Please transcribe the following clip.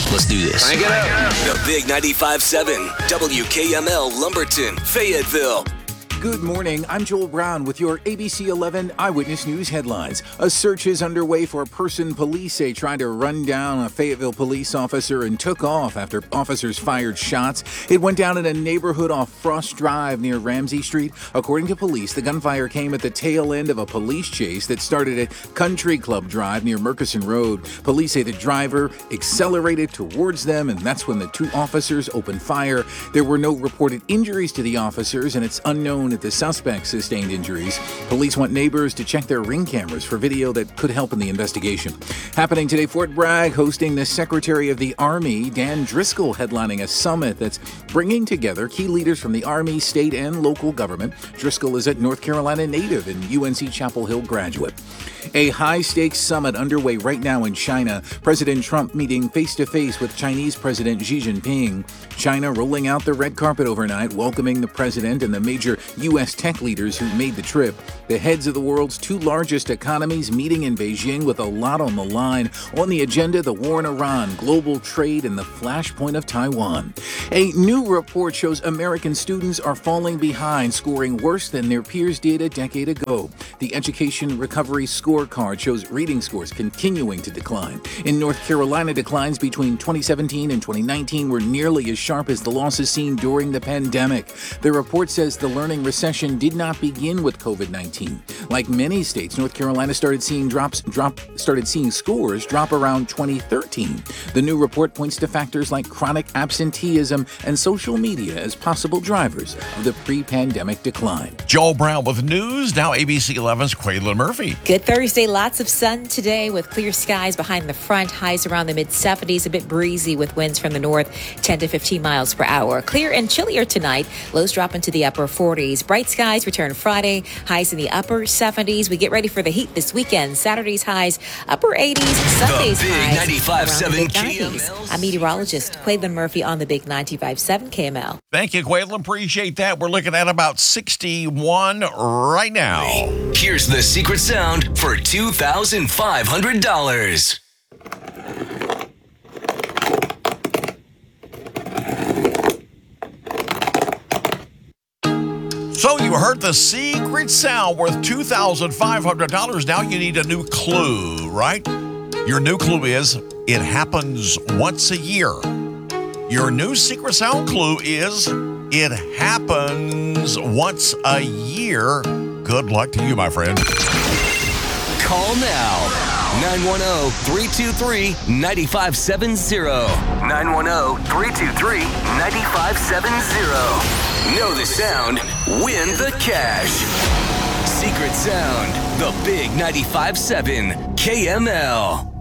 Let's do this. Crank it up. The Big 95.7, WKML Lumberton, Fayetteville. Good morning. I'm Joel Brown with your ABC 11 Eyewitness News headlines. A search is underway for a person police say tried to run down a Fayetteville police officer and took off after officers fired shots. It went down in a neighborhood off Frost Drive near Ramsey Street. According to police, the gunfire came at the tail end of a police chase that started at Country Club Drive near Murkison Road. Police say the driver accelerated towards them, and that's when the two officers opened fire. There were no reported injuries to the officers, and it's unknown if the suspects sustained injuries. Police want neighbors to check their ring cameras for video that could help in the investigation. Happening today, Fort Bragg hosting the Secretary of the Army, Dan Driscoll, headlining a summit that's bringing together key leaders from the Army, state, and local government. Driscoll is a North Carolina native and UNC Chapel Hill graduate. A high-stakes summit underway right now in China. President Trump meeting face-to-face with Chinese President Xi Jinping. China rolling out the red carpet overnight, welcoming the president and the major U.S. tech leaders who made the trip. The heads of the world's two largest economies meeting in Beijing with a lot on the line. On the agenda, the war in Iran, global trade, and the flashpoint of Taiwan. A new report shows American students are falling behind, scoring worse than their peers did a decade ago. The Education Recovery Scorecard shows reading scores continuing to decline. In North Carolina, declines between 2017 and 2019 were nearly as sharp as the losses seen during the pandemic. The report says the learning recession did not begin with COVID-19. Like many states, North Carolina started seeing scores drop around 2013. The new report points to factors like chronic absenteeism and social media as possible drivers of the pre-pandemic decline. Joel Brown with news. Now ABC 11's Quaylin Murphy. Good Thursday. Lots of sun today with clear skies behind the front. Highs around the mid-70s, a bit breezy with winds from the north, 10 to 15 miles per hour. Clear and chillier tonight. Lows drop into the upper 40s. Bright skies return Friday. Highs in the upper 70s. We get ready for the heat this weekend. Saturday's highs, upper 80s. Sunday's The Big highs, 95.7 around the mid-90s. I'm meteorologist Quaylin Murphy on the Big 95.7 KML. Thank you, Quaylin. Appreciate that. We're looking at about 61 right now. Here's the secret sound for $2,500. So you heard the secret sound worth $2,500. Now you need a new clue, right? Your new clue is it happens once a year. Your new secret sound clue is it happens once a year. Good luck to you, my friend. Call now. 910-323-9570. 910-323-9570. Know the sound, win the cash. Secret sound, the Big 95.7 KML.